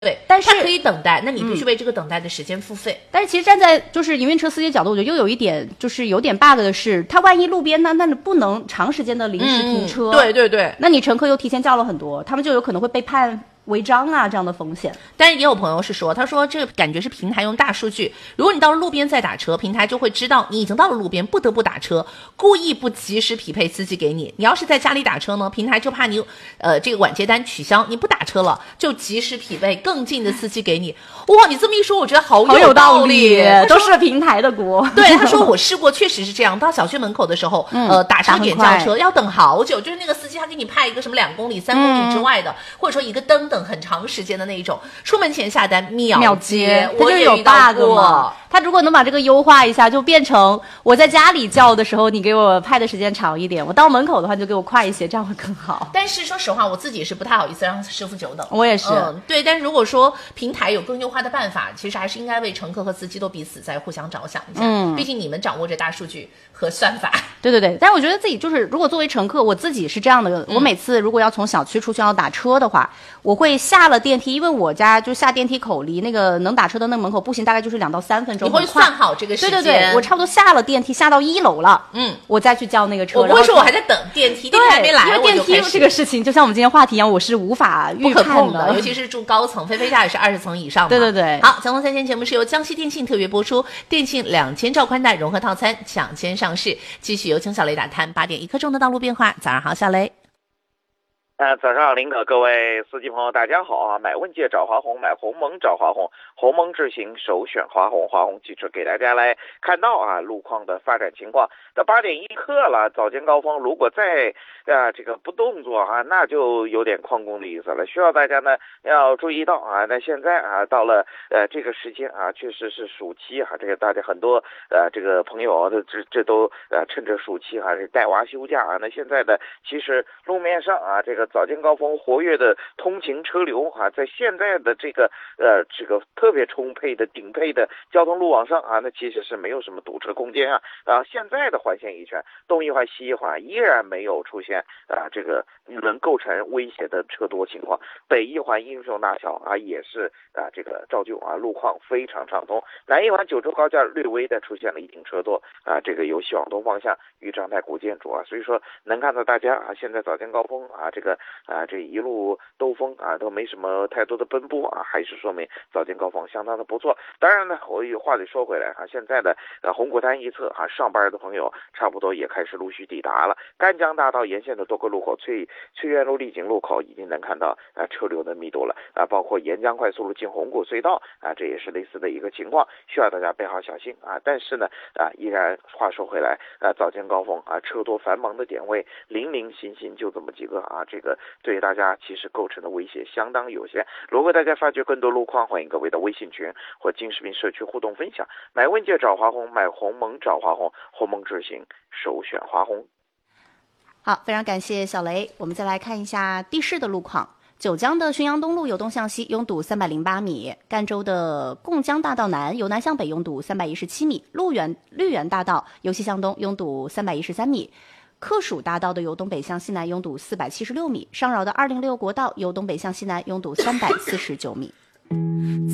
对， 但是他可以等待，那你必须为这个等待的时间付费。 但是其实站在就是营运车司机的角度，我觉得又有一点就是有点 bug 的是，他万一路边呢，那你不能长时间的临时停车。 对对对， 那你乘客又提前叫了很多，他们就有可能会被判违章啊这样的风险。 但是也有朋友是说，他说这个感觉是平台用大数据，如果你到了路边再打车，平台就会知道你已经到了路边，不得不打车，故意不及时匹配司机给你。你要是在家里打车呢，平台就怕你这个晚接单取消，你不打车了，就及时匹配更近的司机给你。哇，你这么一说，我觉得好有道理， 都是平台的锅。 对，他说我试过，确实是这样。到小区门口的时候，打车点叫车要等好久，就是那个司机他给你派一个什么2公里、3公里之外的，或者说一个灯等很长时间的那一种，出门前下单秒接， 我也有 bug 嘛。他如果能把这个优化一下，就变成我在家里叫的时候，你给我派的时间长一点；我到门口的话，就给我快一些，这样会更好。 但是说实话，我自己是不太好意思让师傅久等。 我也是， 对。但是如果说平台有更优化的办法，其实还是应该为乘客和司机都彼此在互相着想一下。毕竟你们掌握着大数据和算法。 对对对。但是我觉得自己就是，如果作为乘客，我自己是这样的。我每次如果要从小区出去要打车的话，我会下了电梯，因为我家就下电梯口离那个能打车的那个门口步行大概就是2到3分钟。 你会算好这个时间？ 对对对，我差不多下了电梯，下到1楼了，我再去叫那个车。 我不会说我还在等电梯，电梯还没来， 因为电梯这个事情，就像我们今天话题一样，我是无法预判的，尤其是住高层，飞飞家也是20层以上嘛。 对对对。 好，交通3千节目是由江西电信特约播出，电信2000兆宽带融合套餐抢先上市。继续有请小雷打探8点1刻钟的道路变化。早上好，小雷。 早上好，林哥，各位司机朋友，大家好啊！买问界找华虹，买鸿蒙找华虹，鸿蒙智行首选华虹，华虹汽车给大家来看到啊路况的发展情况。到8点1刻了，早间高峰，如果再这个不动作啊，那就有点旷工的意思了。需要大家呢要注意到啊，那现在啊到了这个时间啊，确实是暑期啊，这个大家很多这个朋友这都趁着暑期还是带娃休假啊。那现在的其实路面上啊这个早间高峰活跃的通勤车流啊，在现在的这个特别充沛的顶配的交通路网上啊，那其实是没有什么堵车空间啊。现在的环线一圈，东一环西一环依然没有出现这个能构成威胁的车多情况。北一环英雄大桥啊也是这个照旧啊，路况非常畅通。南一环九州高架略微的出现了一定车多这个由西往东方向与张太古建筑啊，所以说能看到大家啊现在早间高峰啊这一路兜风啊都没什么太多的奔波啊，还是说明早间高峰相当的不错。当然呢，我话得说回来啊，现在的红果滩一侧啊上班的朋友差不多也开始陆续抵达了。赣江大道沿线的多个路口，翠苑路丽景路口已经能看到车流的密度了包括沿江快速路进红谷隧道这也是类似的一个情况，需要大家备好小心但是呢依然话说回来早间高峰车多繁忙的点位零零星星就这么几个这个对大家其实构成的威胁相当有限。如果大家发觉更多路况，欢迎各位的微信群或金视频社区互动分享。买问界找华虹，买鸿蒙找华虹，鸿蒙智行首选华虹。 好，非常感谢小雷。我们再来看一下地市的路况。九江的浔阳东路由东向西拥堵308米，赣州的贡江大道南由南向北拥堵317米，绿园大道由西向东拥堵313米，克蜀大道的由东北向西南拥堵476米，上饶的206国道由东北向西南拥堵349米。